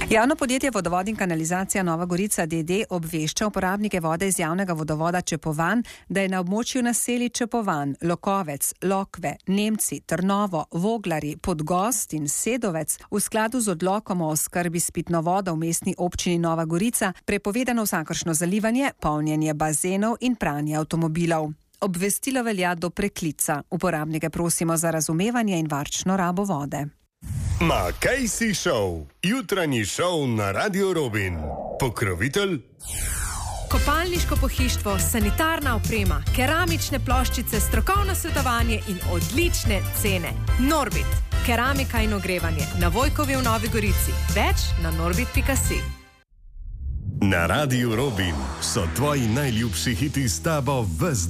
Javno podjetje Vodovod in kanalizacija Nova Gorica d.d. obvešča uporabnike vode iz javnega vodovoda Čepovan, da je na območju naselij Čepovan, Lokovec, Lokve, Nemci, Trnovo, Voglari, Podgost in Sedovec v skladu z odlokom o oskrbi s pitno vodo v mestni občini Nova Gorica prepovedano vsakršno zalivanje, polnjenje bazenov in pranje avtomobilov. Obvestilo velja do preklica. Uporabnike prosimo za razumevanje in varčno rabo vode. Casey Show, jutranji šov na Radio Robin. Pokrovitelj? Kopalniško pohištvo, sanitarna oprema, keramične ploščice, strokovno svetovanje in odlične cene. Norbit, keramika in ogrevanje na Vojkovi v Novi Gorici. Več na norbit.si. Na Radio Robin so tvoji najljubši hiti s tabo ves dan.